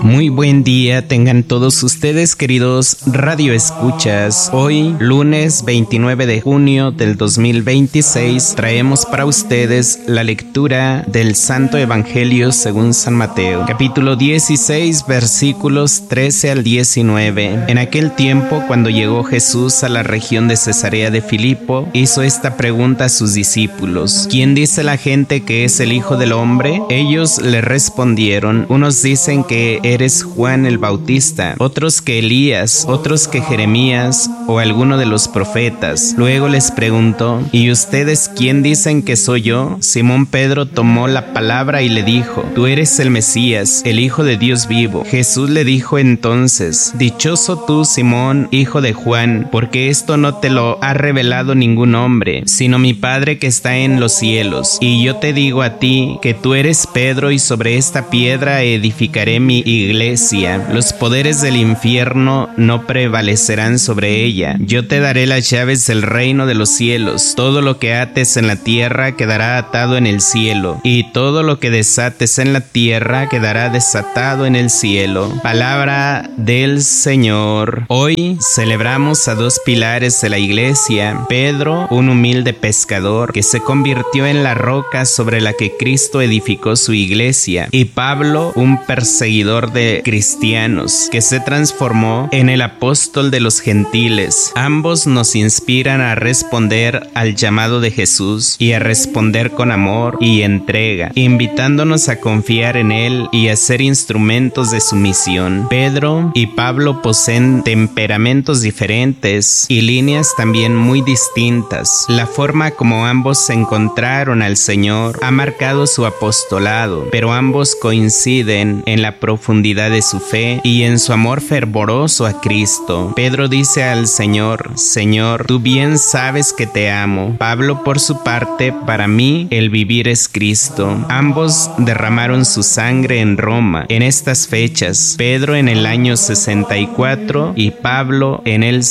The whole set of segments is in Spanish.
Muy buen día tengan todos ustedes, queridos radioescuchas. Hoy, lunes 29 de junio del 2026, traemos para ustedes la lectura del Santo Evangelio según San Mateo, capítulo 16, versículos 13 al 19. En aquel tiempo, cuando llegó Jesús a la región de Cesarea de Filipo, hizo esta pregunta a sus discípulos: ¿Quién dice la gente que es el Hijo del Hombre? Ellos le respondieron: unos dicen que eres Juan el Bautista, otros que Elías, otros que Jeremías o alguno de los profetas. Luego les preguntó: ¿y ustedes quién dicen que soy yo? Simón Pedro tomó la palabra y le dijo: tú eres el Mesías, el Hijo de Dios vivo. Jesús le dijo entonces: dichoso tú, Simón, hijo de Juan, porque esto no te lo ha revelado ningún hombre, sino mi Padre que está en los cielos. Y yo te digo a ti que tú eres Pedro, y sobre esta piedra edificaré mi iglesia. Los poderes del infierno no prevalecerán sobre ella. Yo te daré las llaves del reino de los cielos. Todo lo que ates en la tierra quedará atado en el cielo, y todo lo que desates en la tierra quedará desatado en el cielo. Palabra del Señor. Hoy celebramos a dos pilares de la iglesia: Pedro, un humilde pescador que se convirtió en la roca sobre la que Cristo edificó su iglesia, y Pablo, un perseguidor de cristianos que se transformó en el apóstol de los gentiles. Ambos nos inspiran a responder al llamado de Jesús y a responder con amor y entrega, invitándonos a confiar en Él y a ser instrumentos de su misión. Pedro y Pablo poseen temperamentos diferentes y líneas también muy distintas. La forma como ambos se encontraron al Señor ha marcado su apostolado, pero ambos coinciden en la profundidad de su fe y en su amor fervoroso a Cristo. Pedro dice al Señor: Señor, tú bien sabes que te amo. Pablo, por su parte: para mí el vivir es Cristo. Ambos derramaron su sangre en Roma en estas fechas, Pedro en el año 64 y Pablo en el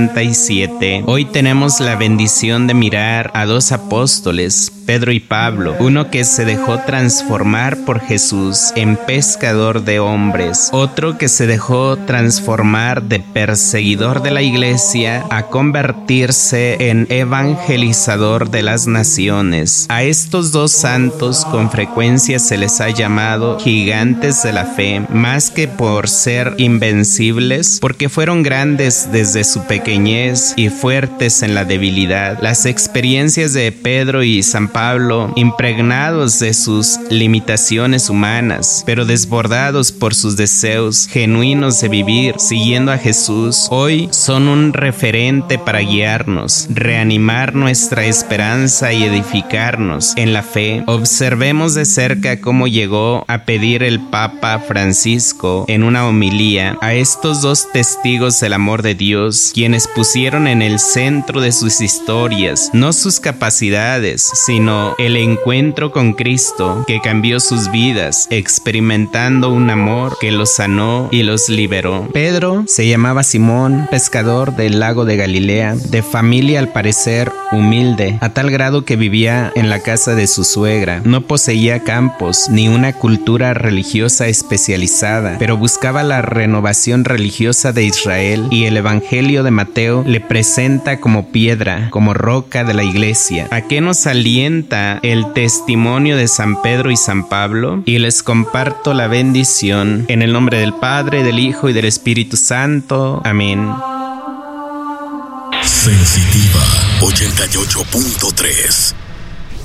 67. Hoy tenemos la bendición de mirar a dos apóstoles, Pedro y Pablo, uno que se dejó transformar por Jesús en pescador de hombres, otro que se dejó transformar de perseguidor de la iglesia a convertirse en evangelizador de las naciones. A estos dos santos con frecuencia se les ha llamado gigantes de la fe, más que por ser invencibles, porque fueron grandes desde su pequeñez y fuertes en la debilidad. Las experiencias de Pedro y San Pablo, impregnados de sus limitaciones humanas, pero desbordados por sus deseos genuinos de vivir siguiendo a Jesús, hoy son un referente para guiarnos, reanimar nuestra esperanza y edificarnos en la fe. Observemos de cerca cómo llegó a pedir el Papa Francisco en una homilía a estos dos testigos del amor de Dios, quienes pusieron en el centro de sus historias no sus capacidades, sino el encuentro con Cristo, que cambió sus vidas, experimentando un amor que los sanó y los liberó. Pedro se llamaba Simón, pescador del lago de Galilea, de familia al parecer humilde, a tal grado que vivía en la casa de su suegra. No poseía campos ni una cultura religiosa especializada, pero buscaba la renovación religiosa de Israel, y el Evangelio de Mateo le presenta como piedra, como roca de la iglesia. ¿A qué nos alienta el testimonio de San Pedro y San Pablo? Y les comparto la bendición en el nombre del Padre, del Hijo y del Espíritu Santo. Amén. Sensitiva 88.3